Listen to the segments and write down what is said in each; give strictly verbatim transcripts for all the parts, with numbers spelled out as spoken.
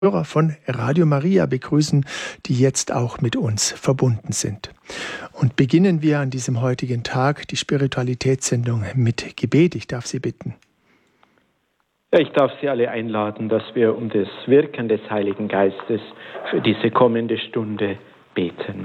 Hörer von Radio Maria begrüßen, die jetzt auch mit uns verbunden sind. Und beginnen wir an diesem heutigen Tag die Spiritualitätssendung mit Gebet. Ich darf Sie bitten. Ja, ich darf Sie alle einladen, dass wir um das Wirken des Heiligen Geistes für diese kommende Stunde beten.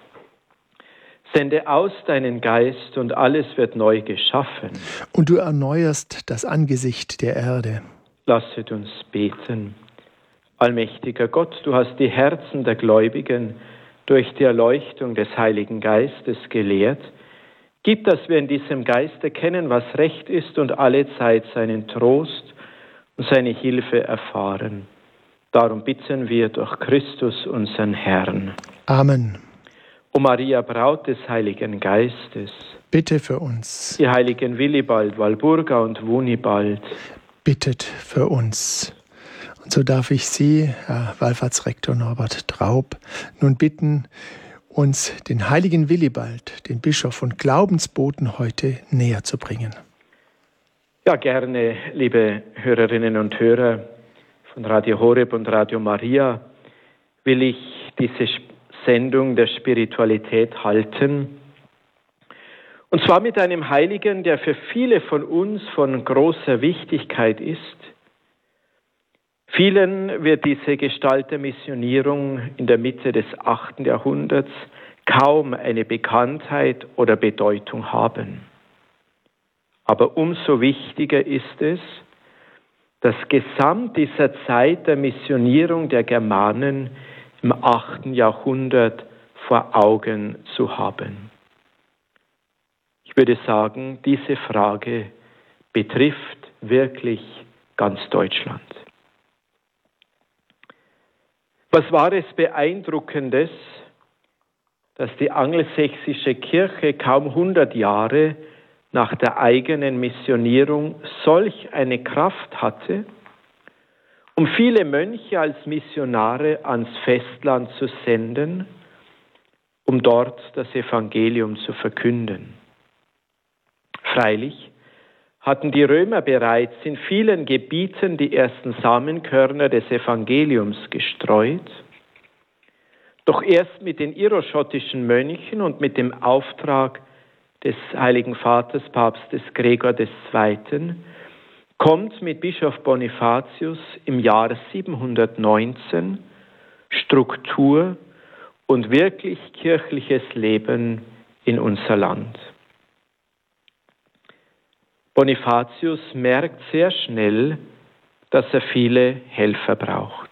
Sende aus deinen Geist und alles wird neu geschaffen. Und du erneuerst das Angesicht der Erde. Lasset uns beten. Allmächtiger Gott, du hast die Herzen der Gläubigen durch die Erleuchtung des Heiligen Geistes gelehrt. Gib, dass wir in diesem Geist erkennen, was recht ist und alle Zeit seinen Trost und seine Hilfe erfahren. Darum bitten wir durch Christus, unseren Herrn. Amen. O Maria, Braut des Heiligen Geistes, bitte für uns. Die heiligen Willibald, Walburga und Wunibald, bittet für uns. Und so darf ich Sie, Herr Wallfahrtsrektor Norbert Traub, nun bitten, uns den heiligen Willibald, den Bischof und Glaubensboten, heute näher zu bringen. Ja, gerne, liebe Hörerinnen und Hörer von Radio Horeb und Radio Maria, will ich diese Sendung der Spiritualität halten. Und zwar mit einem Heiligen, der für viele von uns von großer Wichtigkeit ist. Vielen wird diese Gestalt der Missionierung in der Mitte des achten Jahrhunderts kaum eine Bekanntheit oder Bedeutung haben. Aber umso wichtiger ist es, das Gesamt dieser Zeit der Missionierung der Germanen im achten Jahrhundert vor Augen zu haben. Ich würde sagen, diese Frage betrifft wirklich ganz Deutschland. Was war es Beeindruckendes, dass die angelsächsische Kirche kaum hundert Jahre nach der eigenen Missionierung solch eine Kraft hatte, um viele Mönche als Missionare ans Festland zu senden, um dort das Evangelium zu verkünden. Freilich hatten die Römer bereits in vielen Gebieten die ersten Samenkörner des Evangeliums gestreut. Doch erst mit den iroschottischen Mönchen und mit dem Auftrag des Heiligen Vaters, Papstes Gregor der Zweite., kommt mit Bischof Bonifatius im Jahre siebenhundertneunzehn Struktur und wirklich kirchliches Leben in unser Land. Bonifatius merkt sehr schnell, dass er viele Helfer braucht.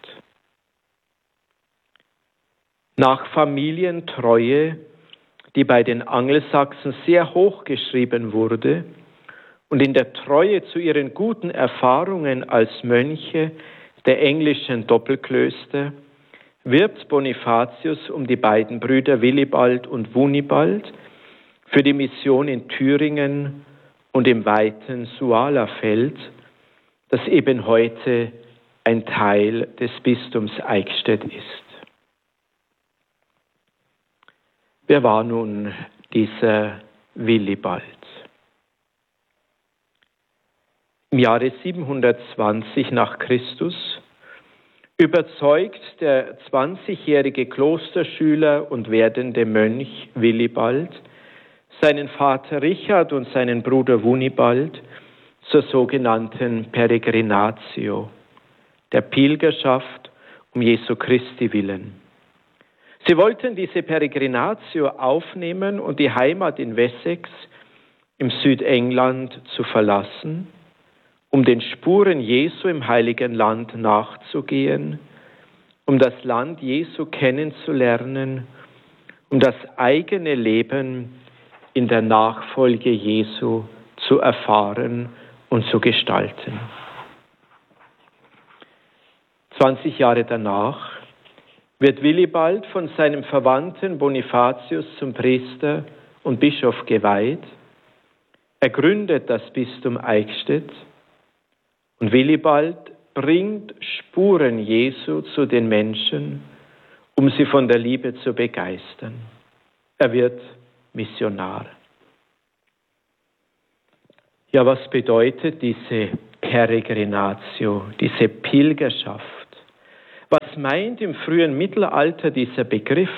Nach Familientreue, die bei den Angelsachsen sehr hoch geschrieben wurde, und in der Treue zu ihren guten Erfahrungen als Mönche der englischen Doppelklöster, wirbt Bonifatius um die beiden Brüder Willibald und Wunibald für die Mission in Thüringen und im weiten Sualafeld, das eben heute ein Teil des Bistums Eichstätt ist. Wer war nun dieser Willibald? Im Jahre siebenhundertzwanzig nach Christus überzeugt der zwanzigjährige Klosterschüler und werdende Mönch Willibald seinen Vater Richard und seinen Bruder Wunibald zur sogenannten Peregrinatio, der Pilgerschaft um Jesu Christi willen. Sie wollten diese Peregrinatio aufnehmen und die Heimat in Wessex im Südengland zu verlassen, um den Spuren Jesu im Heiligen Land nachzugehen, um das Land Jesu kennenzulernen, um das eigene Leben in der Nachfolge Jesu zu erfahren und zu gestalten. zwanzig Jahre danach wird Willibald von seinem Verwandten Bonifatius zum Priester und Bischof geweiht. Er gründet das Bistum Eichstätt und Willibald bringt Spuren Jesu zu den Menschen, um sie von der Liebe zu begeistern. Er wird Missionar. Ja, was bedeutet diese Peregrinatio, diese Pilgerschaft? meint im frühen Mittelalter dieser Begriff?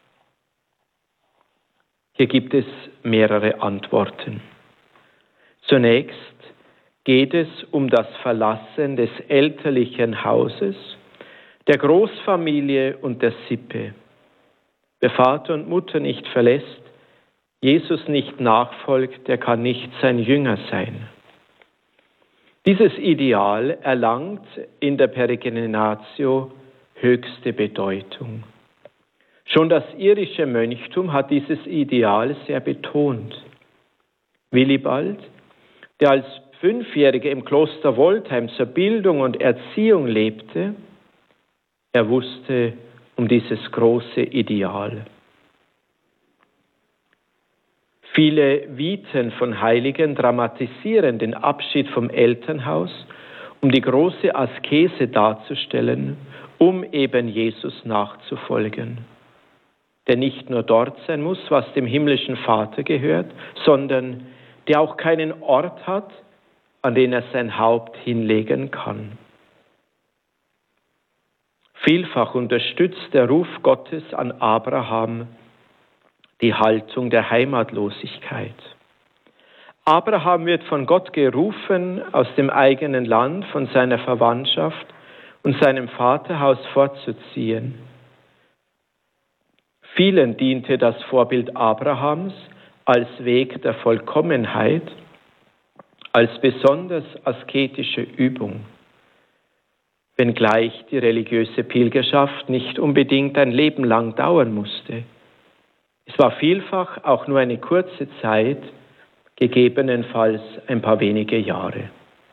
Hier gibt es mehrere Antworten. Zunächst geht es um das Verlassen des elterlichen Hauses, der Großfamilie und der Sippe. Wer Vater und Mutter nicht verlässt, Jesus nicht nachfolgt, der kann nicht sein Jünger sein. Dieses Ideal erlangt in der Peregrinatio höchste Bedeutung. Schon das irische Mönchtum hat dieses Ideal sehr betont. Willibald, der als Fünfjähriger im Kloster Woldheim zur Bildung und Erziehung lebte, er wusste um dieses große Ideal. Viele Viten von Heiligen dramatisieren den Abschied vom Elternhaus, um die große Askese darzustellen, um eben Jesus nachzufolgen, der nicht nur dort sein muss, was dem himmlischen Vater gehört, sondern der auch keinen Ort hat, an den er sein Haupt hinlegen kann. Vielfach unterstützt der Ruf Gottes an Abraham die Haltung der Heimatlosigkeit. Abraham wird von Gott gerufen, aus dem eigenen Land, von seiner Verwandtschaft und seinem Vaterhaus fortzuziehen. Vielen diente das Vorbild Abrahams als Weg der Vollkommenheit, als besonders asketische Übung, wenngleich die religiöse Pilgerschaft nicht unbedingt ein Leben lang dauern musste. Es war vielfach auch nur eine kurze Zeit, gegebenenfalls ein paar wenige Jahre.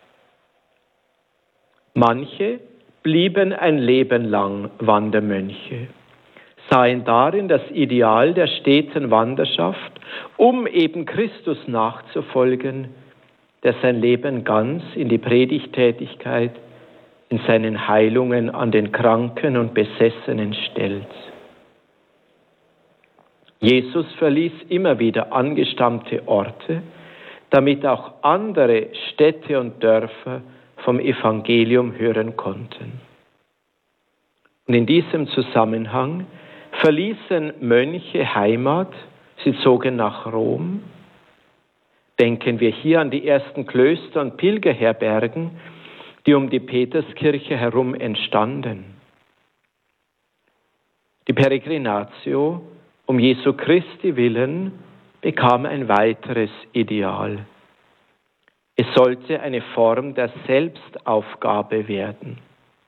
Manche blieben ein Leben lang Wandermönche, sahen darin das Ideal der steten Wanderschaft, um eben Christus nachzufolgen, der sein Leben ganz in die Predigttätigkeit, in seinen Heilungen an den Kranken und Besessenen stellt. Jesus verließ immer wieder angestammte Orte, damit auch andere Städte und Dörfer vom Evangelium hören konnten. Und in diesem Zusammenhang verließen Mönche Heimat, sie zogen nach Rom. Denken wir hier an die ersten Klöster und Pilgerherbergen, die um die Peterskirche herum entstanden. Die Peregrinatio um Jesu Christi willen bekam ein weiteres Ideal. Es sollte eine Form der Selbstaufgabe werden.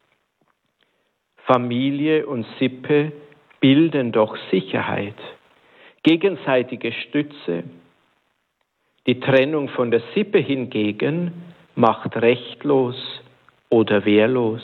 Familie und Sippe bilden doch Sicherheit, gegenseitige Stütze. Die Trennung von der Sippe hingegen macht rechtlos oder wehrlos.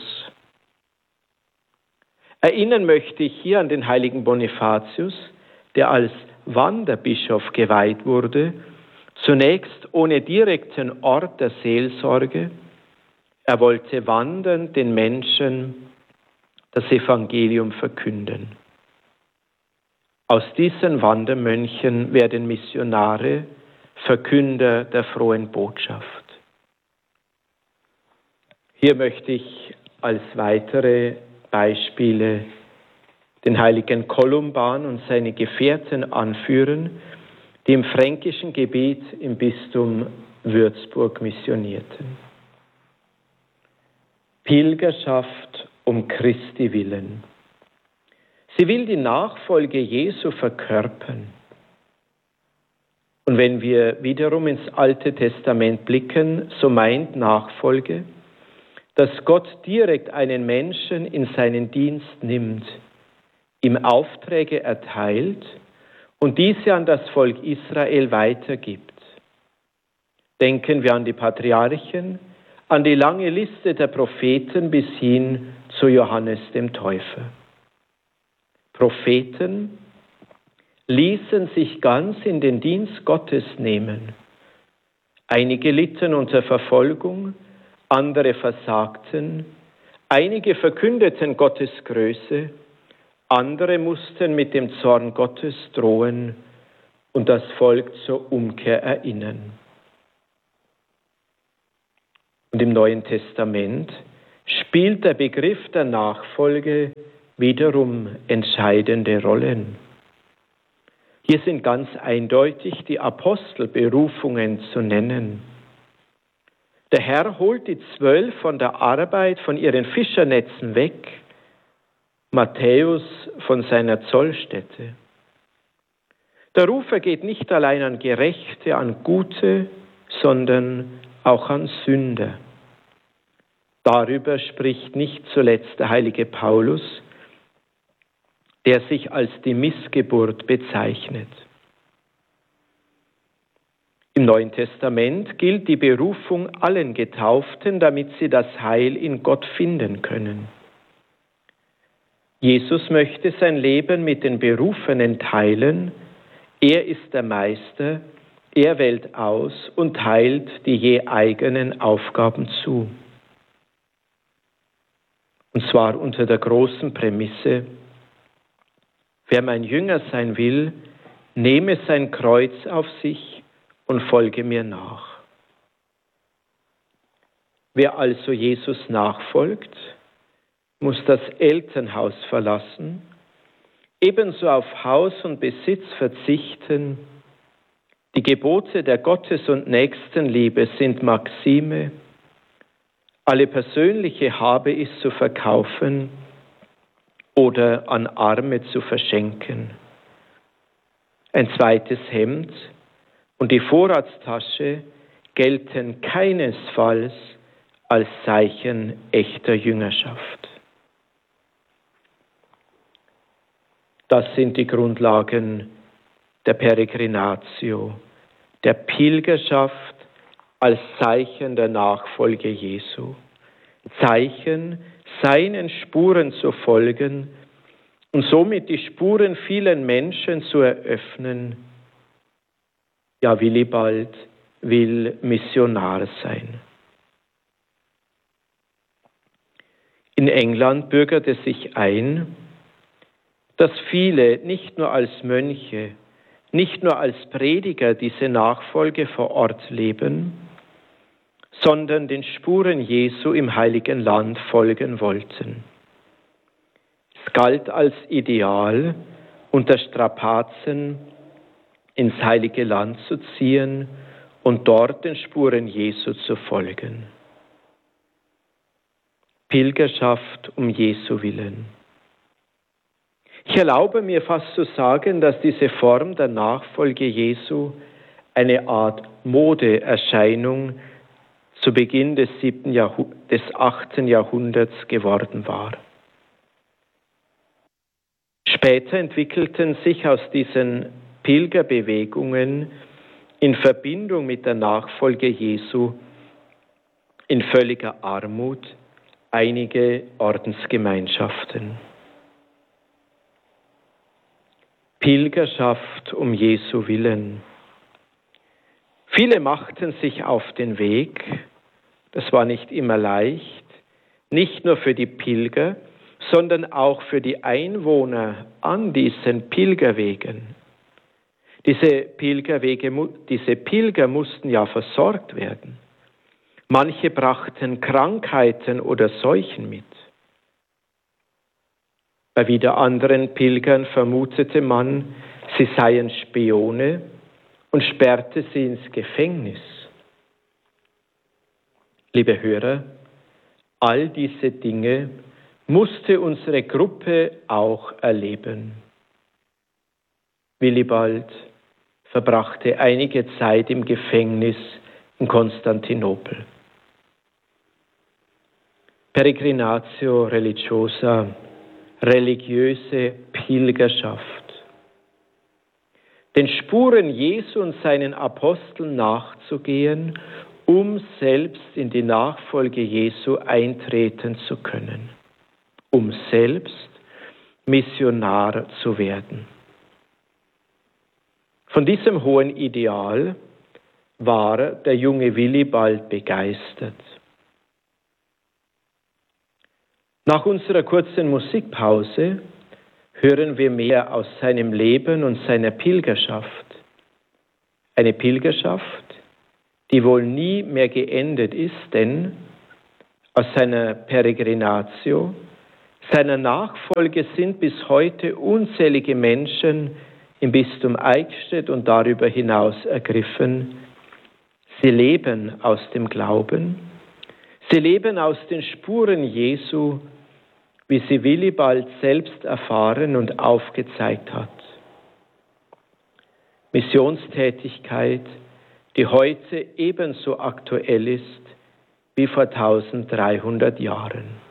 Erinnern möchte ich hier an den heiligen Bonifatius, der als Wanderbischof geweiht wurde, zunächst ohne direkten Ort der Seelsorge. Er wollte wandern, den Menschen das Evangelium verkünden. Aus diesen Wandermönchen werden Missionare, Verkünder der frohen Botschaft. Hier möchte ich als weitere Beispiele den heiligen Kolumban und seine Gefährten anführen, die im fränkischen Gebiet im Bistum Würzburg missionierten. Pilgerschaft um Christi willen. Sie will die Nachfolge Jesu verkörpern. Und wenn wir wiederum ins Alte Testament blicken, so meint Nachfolge, dass Gott direkt einen Menschen in seinen Dienst nimmt, ihm Aufträge erteilt und diese an das Volk Israel weitergibt. Denken wir an die Patriarchen, an die lange Liste der Propheten bis hin zu Johannes dem Täufer. Propheten ließen sich ganz in den Dienst Gottes nehmen. Einige litten unter Verfolgung, andere versagten, einige verkündeten Gottes Größe, andere mussten mit dem Zorn Gottes drohen und das Volk zur Umkehr erinnern. Und im Neuen Testament spielt der Begriff der Nachfolge wiederum entscheidende Rollen. Hier sind ganz eindeutig die Apostelberufungen zu nennen. Der Herr holt die Zwölf von der Arbeit, von ihren Fischernetzen weg, Matthäus von seiner Zollstätte. Der Ruf geht nicht allein an Gerechte, an Gute, sondern auch an Sünder. Darüber spricht nicht zuletzt der heilige Paulus, der sich als die Missgeburt bezeichnet. Im Neuen Testament gilt die Berufung allen Getauften, damit sie das Heil in Gott finden können. Jesus möchte sein Leben mit den Berufenen teilen. Er ist der Meister, er wählt aus und teilt die je eigenen Aufgaben zu. Und zwar unter der großen Prämisse: Wer mein Jünger sein will, nehme sein Kreuz auf sich und folge mir nach. Wer also Jesus nachfolgt, muss das Elternhaus verlassen, ebenso auf Haus und Besitz verzichten. Die Gebote der Gottes- und Nächstenliebe sind Maxime. Alle persönliche Habe ist zu verkaufen oder an Arme zu verschenken. Ein zweites Hemd und die Vorratstasche gelten keinesfalls als Zeichen echter Jüngerschaft. Das sind die Grundlagen der Peregrinatio, der Pilgerschaft als Zeichen der Nachfolge Jesu. Zeichen, seinen Spuren zu folgen und somit die Spuren vielen Menschen zu eröffnen. Ja, Willibald will Missionar sein. In England bürgerte sich ein, dass viele nicht nur als Mönche, nicht nur als Prediger diese Nachfolge vor Ort leben, sondern den Spuren Jesu im Heiligen Land folgen wollten. Es galt als Ideal, unter Strapazen ins Heilige Land zu ziehen und dort den Spuren Jesu zu folgen. Pilgerschaft um Jesu willen. Ich erlaube mir fast zu sagen, dass diese Form der Nachfolge Jesu eine Art Modeerscheinung zu Beginn des, siebten Jahrh- des achten Jahrhunderts geworden war. Später entwickelten sich aus diesen Pilgerbewegungen in Verbindung mit der Nachfolge Jesu in völliger Armut einige Ordensgemeinschaften. Pilgerschaft um Jesu willen. Viele machten sich auf den Weg, das war nicht immer leicht, nicht nur für die Pilger, sondern auch für die Einwohner an diesen Pilgerwegen. Diese Pilgerwege, diese Pilger mussten ja versorgt werden. Manche brachten Krankheiten oder Seuchen mit. Bei wieder anderen Pilgern vermutete man, sie seien Spione und sperrte sie ins Gefängnis. Liebe Hörer, all diese Dinge musste unsere Gruppe auch erleben. Willibald verbrachte einige Zeit im Gefängnis in Konstantinopel. Peregrinatio religiosa, religiöse Pilgerschaft. Den Spuren Jesu und seinen Aposteln nachzugehen, um selbst in die Nachfolge Jesu eintreten zu können, um selbst Missionar zu werden. Von diesem hohen Ideal war der junge Willibald begeistert. Nach unserer kurzen Musikpause hören wir mehr aus seinem Leben und seiner Pilgerschaft. Eine Pilgerschaft, die wohl nie mehr geendet ist, denn Aus seiner Peregrinatio, seiner Nachfolge sind bis heute unzählige Menschen im Bistum Eichstätt und darüber hinaus ergriffen. Sie leben aus dem Glauben, sie leben aus den Spuren Jesu, wie sie Willibald selbst erfahren und aufgezeigt hat. Missionstätigkeit, die heute ebenso aktuell ist wie vor dreizehnhundert Jahren.